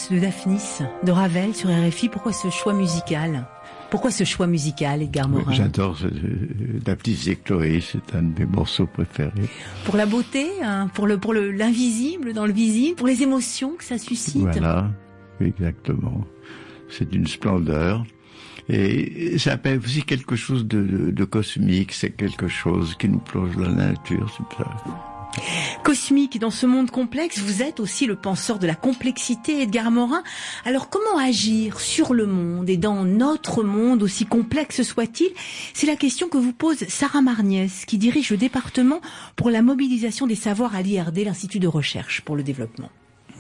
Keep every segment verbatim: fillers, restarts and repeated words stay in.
Écoute de Daphnis, de Ravel sur R F I. Pourquoi ce choix musical? Pourquoi ce choix musical, Edgar Morin? J'adore euh, Daphnis et Chloé, c'est un de mes morceaux préférés. Pour la beauté, hein, pour le pour le l'invisible dans le visible, pour les émotions que ça suscite. Voilà, exactement. C'est une splendeur. Et ça appelle aussi quelque chose de, de, de cosmique, c'est quelque chose qui nous plonge dans la nature, c'est ça. Cosmique, dans ce monde complexe, vous êtes aussi le penseur de la complexité, Edgar Morin. Alors comment agir sur le monde et dans notre monde, aussi complexe soit-il? C'est la question que vous pose Sarah Marniès, qui dirige le département pour la mobilisation des savoirs à l'I R D, l'Institut de recherche pour le développement.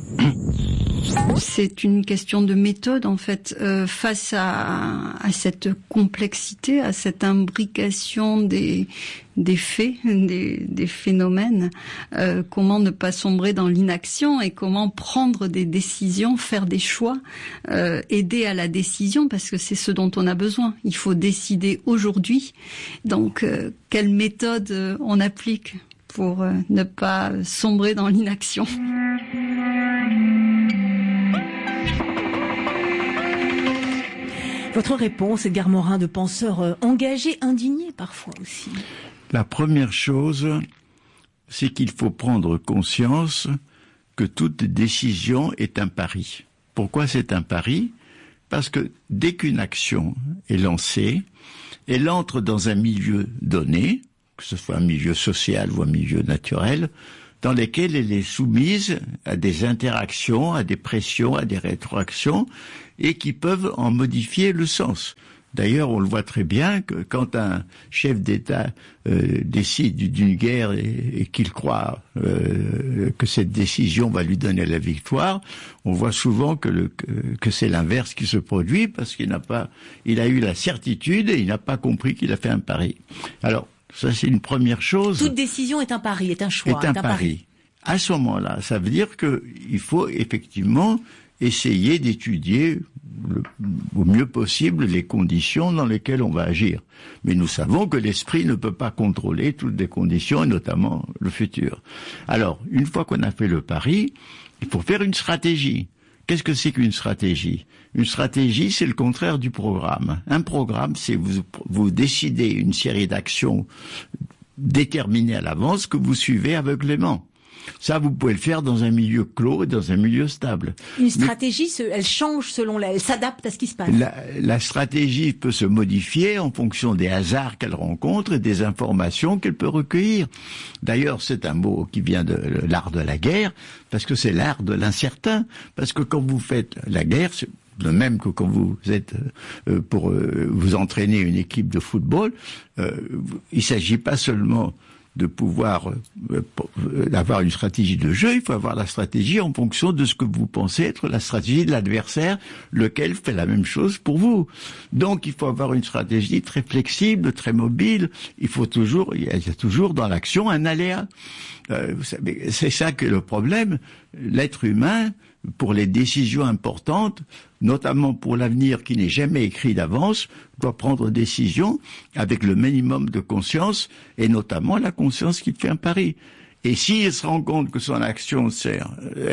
C'est une question de méthode en fait, euh, face à, à cette complexité, à cette imbrication des, des faits, des, des phénomènes. Euh, comment ne pas sombrer dans l'inaction et comment prendre des décisions, faire des choix, euh, aider à la décision parce que c'est ce dont on a besoin. Il faut décider aujourd'hui. Donc, euh, quelle méthode euh, on applique pour euh, ne pas sombrer dans l'inaction? Votre réponse, Edgar Morin, de penseur euh, engagé, indigné parfois aussi. La première chose, c'est qu'il faut prendre conscience que toute décision est un pari. Pourquoi c'est un pari? Parce que dès qu'une action est lancée, elle entre dans un milieu donné, que ce soit un milieu social ou un milieu naturel, dans lesquels elle est soumise à des interactions, à des pressions, à des rétroactions, et qui peuvent en modifier le sens. D'ailleurs, on le voit très bien que quand un chef d'État euh, décide d'une guerre et, et qu'il croit euh, que cette décision va lui donner la victoire, on voit souvent que, le, que, que c'est l'inverse qui se produit parce qu'il n'a pas, il a eu la certitude et il n'a pas compris qu'il a fait un pari. Alors, ça c'est une première chose. Toute décision est un pari, est un choix. Est un, est un pari. pari. À ce moment-là, ça veut dire que il faut effectivement essayer d'étudier le, au mieux possible les conditions dans lesquelles on va agir. Mais nous savons que l'esprit ne peut pas contrôler toutes les conditions, et notamment le futur. Alors, une fois qu'on a fait le pari, il faut faire une stratégie. Qu'est-ce que c'est qu'une stratégie? Une stratégie, c'est le contraire du programme. Un programme, c'est vous, vous décidez une série d'actions déterminées à l'avance que vous suivez aveuglément. Ça, vous pouvez le faire dans un milieu clos et dans un milieu stable. Une stratégie, Mais, elle change selon la, elle s'adapte à ce qui se passe. La, la stratégie peut se modifier en fonction des hasards qu'elle rencontre et des informations qu'elle peut recueillir. D'ailleurs, c'est un mot qui vient de l'art de la guerre, parce que c'est l'art de l'incertain. Parce que quand vous faites la guerre, c'est de même que quand vous êtes euh, pour euh, vous entraîner une équipe de football, euh, il s'agit pas seulement de pouvoir euh, avoir une stratégie de jeu, il faut avoir la stratégie en fonction de ce que vous pensez être la stratégie de l'adversaire, lequel fait la même chose pour vous. Donc il faut avoir une stratégie très flexible, très mobile. Il faut toujours, il y a, il y a toujours dans l'action un aléa. Euh, vous savez, c'est ça que le problème. L'être humain, pour les décisions importantes, notamment pour l'avenir qui n'est jamais écrit d'avance, doit prendre des décisions avec le minimum de conscience, et notamment la conscience qu'il fait un pari. Et s'il se rend compte que son action sert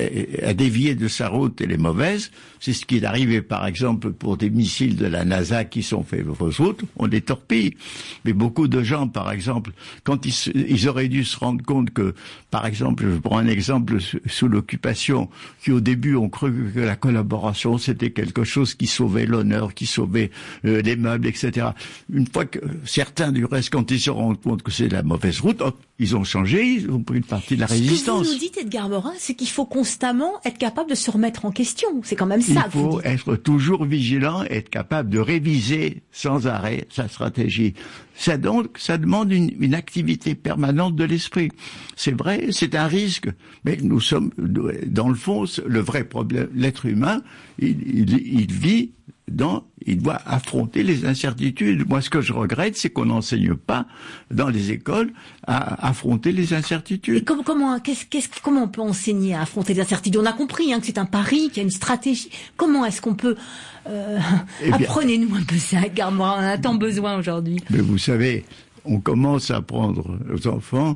à dévier de sa route, elle est mauvaise, c'est ce qui est arrivé par exemple pour des missiles de la NASA qui sont faits de fausse route, on les torpille. Mais beaucoup de gens, par exemple, quand ils, ils auraient dû se rendre compte que, par exemple, je prends un exemple sous l'occupation, qui au début ont cru que la collaboration c'était quelque chose qui sauvait l'honneur, qui sauvait euh, les meubles, et cetera. Une fois que certains du reste, quand ils se rendent compte que c'est la mauvaise route, hop, ils ont changé, ils ont pris une partie de la résistance. Ce que vous nous dites, Edgar Morin, c'est qu'il faut constamment être capable de se remettre en question. C'est quand même ça. Il faut être toujours vigilant, être capable de réviser sans arrêt sa stratégie. Ça, donc, ça demande une, une activité permanente de l'esprit. C'est vrai, c'est un risque, mais nous sommes, dans le fond, le vrai problème, l'être humain, il, il, il vit dans, il doit affronter les incertitudes. Moi, ce que je regrette, c'est qu'on n'enseigne pas dans les écoles à affronter les incertitudes. Et comment, comment, qu'est-ce, qu'est-ce, comment on peut enseigner à affronter les incertitudes? On a compris hein, que c'est un pari, qu'il y a une stratégie. Comment est-ce qu'on peut euh, eh bien, apprenez-nous un peu ça, Edgar Morin, on en a tant besoin aujourd'hui. Mais vous savez, on commence à apprendre aux enfants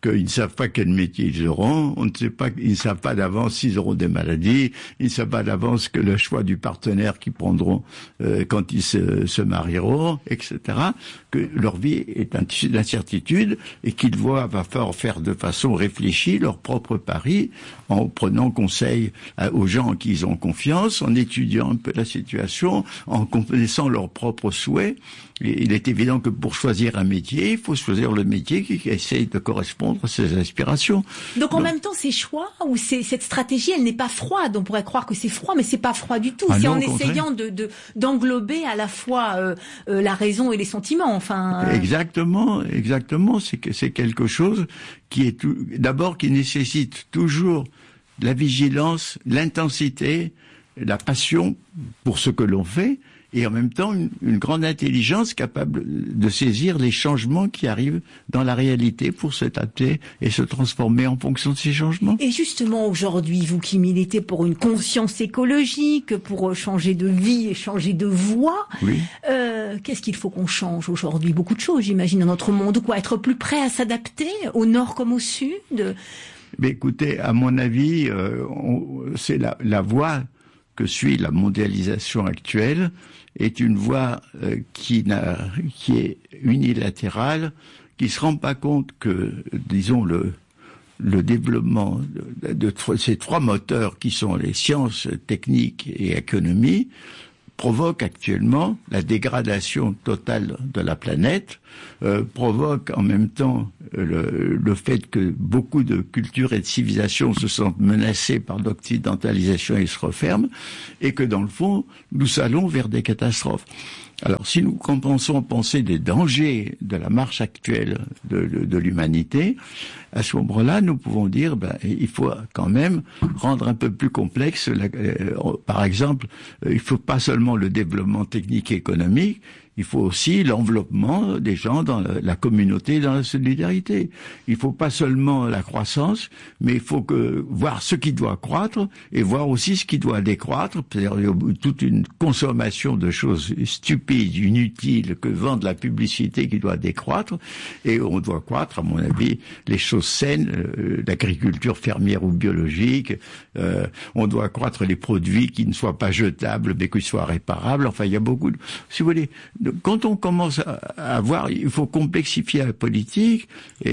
qu'ils ne savent pas quel métier ils auront, on ne sait pas, ils ne savent pas d'avance s'ils auront des maladies, ils ne savent pas d'avance que le choix du partenaire qu'ils prendront euh, quand ils se, se marieront, et cetera. Que leur vie est un tissu d'incertitude et qu'ils doivent faire de façon réfléchie leur propre pari en prenant conseil à, aux gens en qui ils ont confiance, en étudiant un peu la situation, en connaissant leurs propres souhaits. Et il est évident que pour choisir un métier, il faut choisir le métier qui essaye de correspondre à ses aspirations. Donc en Donc, même temps, ces choix ou ces, cette stratégie, elle n'est pas froide. On pourrait croire que c'est froid, mais c'est pas froid du tout. Ah c'est non, en contraire. essayant de, de d'englober à la fois euh, euh, la raison et les sentiments. Enfin. Euh... Exactement, exactement. C'est que c'est quelque chose qui est tout, d'abord qui nécessite toujours la vigilance, l'intensité, la passion pour ce que l'on fait. Et en même temps, une, une grande intelligence capable de saisir les changements qui arrivent dans la réalité pour s'adapter et se transformer en fonction de ces changements. Et justement, aujourd'hui, vous qui militez pour une conscience écologique, pour changer de vie et changer de voie, oui. euh, qu'est-ce qu'il faut qu'on change aujourd'hui? Beaucoup de choses, j'imagine, dans notre monde. Quoi, être plus prêt à s'adapter, au nord comme au sud? Mais écoutez, à mon avis, euh, on, c'est la, la voie que suit la mondialisation actuelle est une voie euh, qui, n'a, qui est unilatérale, qui se rend pas compte que, disons, le, le développement de, de, de ces trois moteurs qui sont les sciences, techniques et économie provoque actuellement la dégradation totale de la planète, euh, provoque en même temps le, le fait que beaucoup de cultures et de civilisations se sentent menacées par l'occidentalisation et se referment, et que dans le fond, nous allons vers des catastrophes. Alors, si nous commençons à penser des dangers de la marche actuelle de, de, de l'humanité, à ce moment-là, nous pouvons dire, ben, il faut quand même rendre un peu plus complexe. La, euh, par exemple, euh, il ne faut pas seulement le développement technique et économique, il faut aussi l'enveloppement des gens dans la, la communauté, dans la solidarité. Il ne faut pas seulement la croissance, mais il faut que voir ce qui doit croître et voir aussi ce qui doit décroître. C'est-à-dire toute une consommation de choses stupides, inutiles, que vend de la publicité qui doit décroître. Et on doit croître, à mon avis, les choses saines, euh, l'agriculture fermière ou biologique. Euh, on doit croître les produits qui ne soient pas jetables, mais qui soient réparables. Enfin, il y a beaucoup de... Si vous voulez... Quand on commence à voir, il faut complexifier la politique,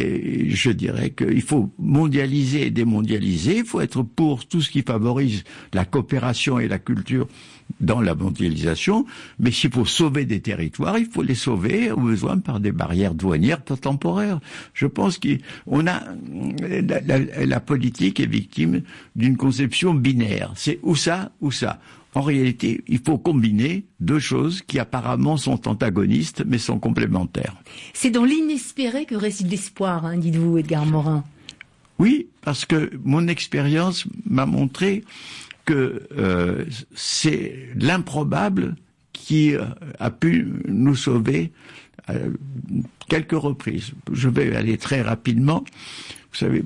et je dirais qu'il faut mondialiser et démondialiser, il faut être pour tout ce qui favorise la coopération et la culture dans la mondialisation, mais s'il faut sauver des territoires, il faut les sauver au besoin par des barrières douanières temporaires. Je pense qu'on a la, la, la politique est victime d'une conception binaire, c'est ou ça ou ça. En réalité, il faut combiner deux choses qui apparemment sont antagonistes, mais sont complémentaires. C'est dans l'inespéré que réside l'espoir, hein, dites-vous, Edgar Morin. Oui, parce que mon expérience m'a montré que euh, c'est l'improbable qui euh, a pu nous sauver à quelques reprises. Je vais aller très rapidement. Vous savez,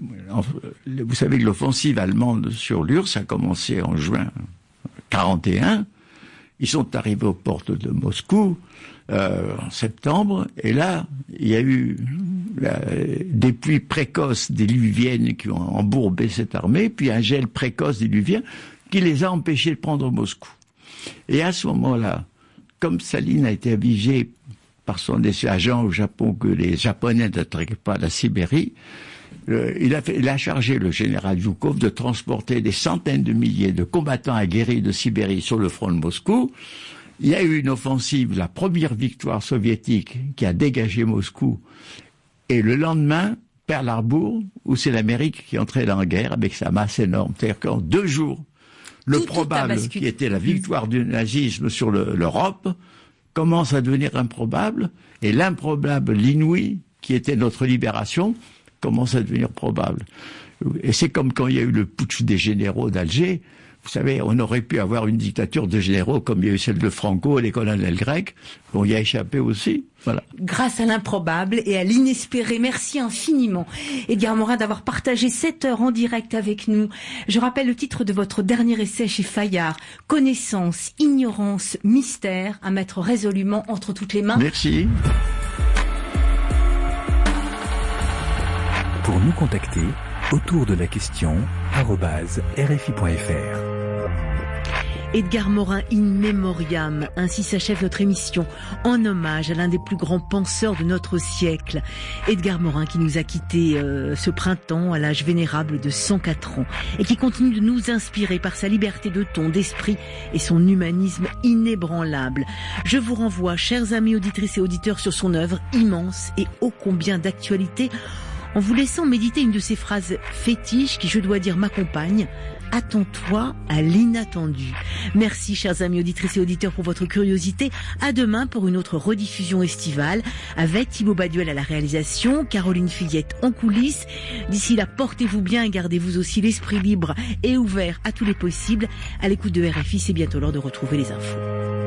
vous savez que l'offensive allemande sur l'U R S S a commencé en juin quarante et un, ils sont arrivés aux portes de Moscou euh, en septembre, et là, il y a eu la, des pluies précoces diluviennes qui ont embourbé cette armée, puis un gel précoce diluvien qui les a empêchés de prendre Moscou. Et à ce moment-là, comme Staline a été avisé par son agent au Japon que les Japonais n'attaquaient pas la Sibérie, Euh, il, a fait, il a chargé le général Zhukov de transporter des centaines de milliers de combattants aguerris de Sibérie sur le front de Moscou. Il y a eu une offensive, la première victoire soviétique qui a dégagé Moscou. Et le lendemain, Pearl Harbor, où c'est l'Amérique qui entrait dans la guerre avec sa masse énorme. C'est-à-dire qu'en deux jours, le tout, probable, tout qui était la victoire du nazisme sur le, l'Europe, commence à devenir improbable. Et l'improbable, l'inouï, qui était notre libération, commence à devenir probable. Et c'est comme quand il y a eu le putsch des généraux d'Alger. Vous savez, on aurait pu avoir une dictature de généraux comme il y a eu celle de Franco et les colonels grecs. On y a échappé aussi. Voilà. Grâce à l'improbable et à l'inespéré. Merci infiniment, Edgar Morin, d'avoir partagé cette heure en direct avec nous. Je rappelle le titre de votre dernier essai chez Fayard. Connaissance, ignorance, mystère, à mettre résolument entre toutes les mains. Merci. Pour nous contacter, autour de la question arobase r f i point f r. Edgar Morin in memoriam, ainsi s'achève notre émission en hommage à l'un des plus grands penseurs de notre siècle. Edgar Morin qui nous a quittés euh, ce printemps à l'âge vénérable de cent quatre ans et qui continue de nous inspirer par sa liberté de ton, d'esprit et son humanisme inébranlable. Je vous renvoie, chers amis auditrices et auditeurs, sur son œuvre immense et ô combien d'actualité, en vous laissant méditer une de ces phrases fétiches qui, je dois dire, m'accompagne. Attends-toi à l'inattendu. Merci, chers amis auditrices et auditeurs, pour votre curiosité. À demain pour une autre rediffusion estivale avec Thibaut Baduel à la réalisation, Caroline Fillette en coulisses. D'ici là, portez-vous bien et gardez-vous aussi l'esprit libre et ouvert à tous les possibles. À l'écoute de R F I, c'est bientôt l'heure de retrouver les infos.